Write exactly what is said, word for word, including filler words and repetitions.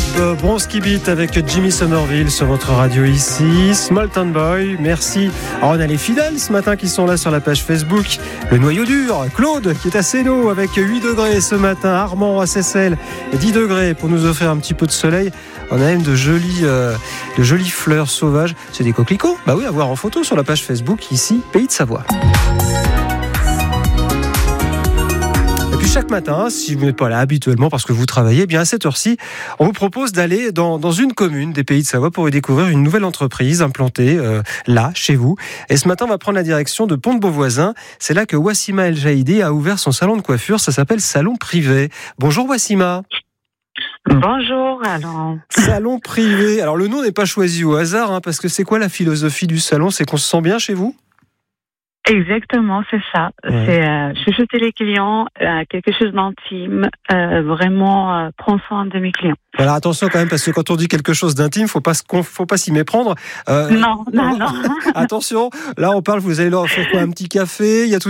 Bronski Beat avec Jimmy Somerville sur votre radio ici. Small Town Boy, merci. Alors on a les fidèles ce matin qui sont là sur la page Facebook. Le noyau dur, Claude qui est à Sénaux avec huit degrés ce matin. Armand à Seyssel, dix degrés pour nous offrir un petit peu de soleil. On a même de jolies, euh, de jolies fleurs sauvages. C'est des coquelicots. Bah oui, à voir en photo sur la page Facebook ici, Pays de Savoie. Chaque matin, si vous n'êtes pas là habituellement parce que vous travaillez, eh bien à cette heure-ci, on vous propose d'aller dans, dans une commune des Pays de Savoie pour y découvrir une nouvelle entreprise implantée euh, là, chez vous. Et ce matin, on va prendre la direction de Pont-de-Beauvoisin. C'est là que Wassima El Jaïdi a ouvert son salon de coiffure. Ça s'appelle Salon Privé. Bonjour Wassima. Bonjour, alors. Salon Privé. Alors le nom n'est pas choisi au hasard, hein, parce que c'est quoi la philosophie du salon ? C'est qu'on se sent bien chez vous ? Exactement, c'est ça. Ouais. C'est euh, chuchoter les clients, euh, quelque chose d'intime, euh, vraiment euh, prendre soin de mes clients. Alors attention quand même, parce que quand on dit quelque chose d'intime, faut pas faut pas s'y méprendre. Euh, non, non, non. Attention, là on parle, vous allez leur faire quoi, un petit café, il y a tout